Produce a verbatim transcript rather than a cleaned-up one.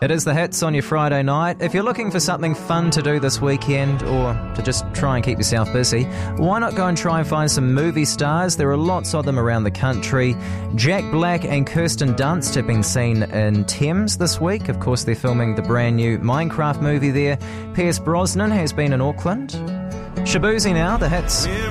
It is the hits on your Friday night. If you're looking for something fun to do this weekend or to just try and keep yourself busy, why not go and try and find some movie stars? There are lots of them around the country. Jack Black and Kirsten Dunst have been seen in Thames this week. Of course, they're filming the brand new Minecraft movie there. Pierce Brosnan has been in Auckland. Shabuzi now, the hits.